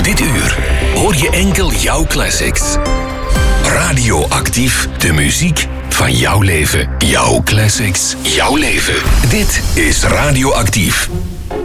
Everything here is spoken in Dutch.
Ook dit uur hoor je enkel jouw classics. Radioactief, de muziek van jouw leven. Jouw classics, jouw leven. Dit is Radioactief.